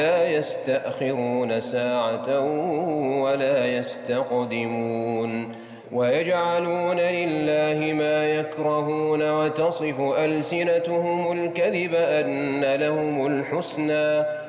لا يستأخرون ساعة ولا يستقدمون ويجعلون لله ما يكرهون وتصف ألسنتهم الكذب أن لهم الحسنى